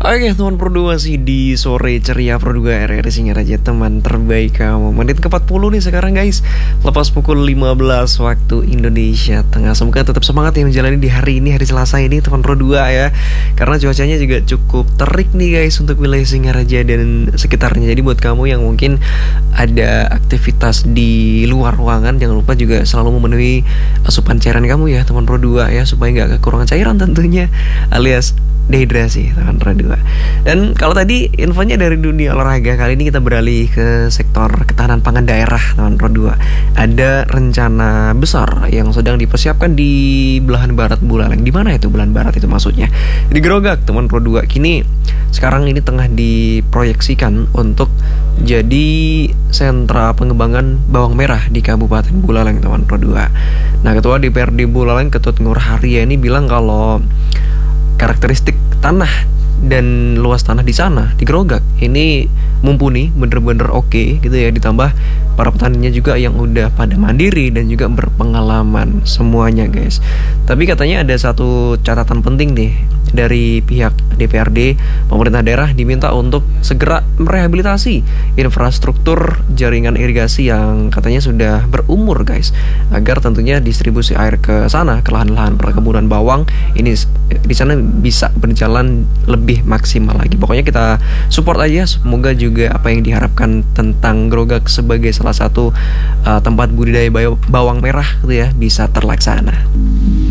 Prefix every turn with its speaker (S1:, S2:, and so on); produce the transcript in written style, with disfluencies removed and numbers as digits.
S1: Oke teman Pro 2 sih di sore ceria Pro 2 RRI Singaraja, teman terbaik kamu. Menit ke-40 nih sekarang guys, lepas pukul 15 waktu Indonesia Tengah. Semoga tetap semangat ya menjalani di hari ini, hari Selasa ini teman Pro 2 ya. Karena cuacanya juga cukup terik nih guys untuk wilayah Singaraja dan sekitarnya. Jadi buat kamu yang mungkin ada aktivitas di luar ruangan, jangan lupa juga selalu memenuhi asupan cairan kamu ya teman Pro 2 ya, supaya nggak kekurangan cairan tentunya, alias dehidrasi teman Pro 2. Dan kalau tadi infonya dari dunia olahraga, kali ini kita beralih ke sektor ketahanan pangan daerah teman Pro 2. Ada rencana besar yang sedang dipersiapkan di belahan barat Buleleng. Di mana itu belahan barat itu maksudnya? Di Grogak teman Pro 2. Kini sekarang ini tengah diproyeksikan untuk jadi sentra pengembangan bawang merah di Kabupaten Buleleng teman Pro 2. Nah, Ketua DPRD Buleleng Ketut Nur Haria ini bilang kalau karakteristik tanah dan luas tanah di sana di Grogak ini mumpuni, bener-bener oke gitu ya, ditambah para petaninya juga yang udah pada mandiri dan juga berpengalaman semuanya guys. Tapi katanya ada satu catatan penting nih dari pihak DPRD, pemerintah daerah diminta untuk segera merehabilitasi infrastruktur jaringan irigasi yang katanya sudah berumur guys, agar tentunya distribusi air ke sana, ke lahan-lahan perkebunan bawang ini di sana bisa berjalan lebih maksimal lagi. Pokoknya kita support aja, semoga juga apa yang diharapkan tentang Grogak sebagai salah satu tempat budidaya bawang merah gitu ya bisa terlaksana.